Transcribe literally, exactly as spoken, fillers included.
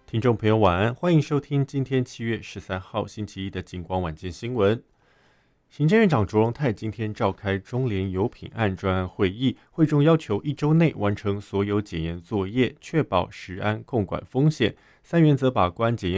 听众朋友晚安，欢迎收听今天七月十三号星期一的警广晚间新闻。行政院长卓荣泰今天召开中联油品案专案会议，会中要求一周内完成所有检验作业，确保食安控管风险。三原则把关检验